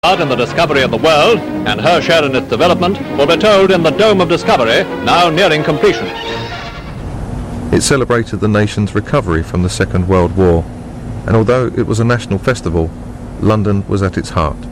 Part in the discovery of the world, and her share in its development will be told in the Dome of Discovery, now nearing completion. It celebrated the nation's recovery from the Second World War, and although it was a national festival, London was at its heart.